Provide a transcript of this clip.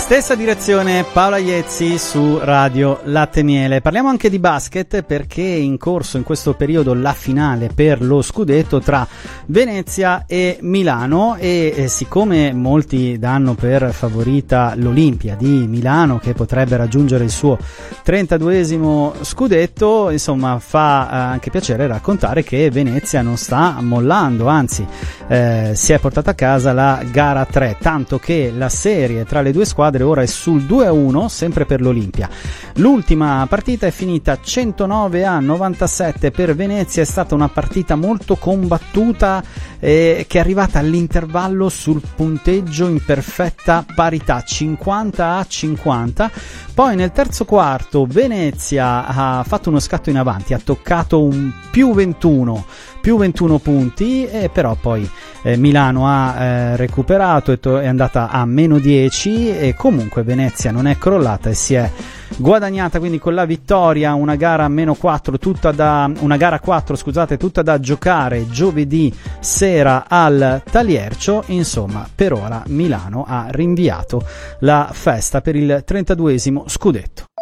Stessa direzione, Paola Iezzi su Radio Latte Miele. Parliamo anche di basket perché è in corso in questo periodo la finale per lo scudetto tra Venezia e Milano e siccome molti danno per favorita l'Olimpia di Milano che potrebbe raggiungere il suo 32esimo scudetto, insomma fa anche piacere raccontare che Venezia non sta mollando, anzi si è portata a casa la gara 3, tanto che la serie tra le due squadre ora è sul 2-1 sempre per l'Olimpia. L'ultima partita è finita 109-97 per Venezia, è stata una partita molto combattuta che è arrivata all'intervallo sul punteggio in perfetta parità 50-50. Poi nel terzo quarto Venezia ha fatto uno scatto in avanti, ha toccato un più 21 punti e però poi Milano ha recuperato e è andata a meno 10 e comunque Venezia non è crollata e si è guadagnata quindi con la vittoria una gara meno 4 una gara 4 tutta da giocare giovedì sera al Taliercio. Insomma, per ora Milano ha rinviato la festa per il 32esimo scudetto.